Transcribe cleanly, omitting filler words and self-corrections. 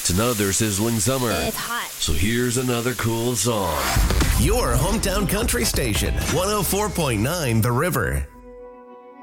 It's another sizzling summer. It's hot. So here's another cool song. Your hometown country station, 104.9 The River.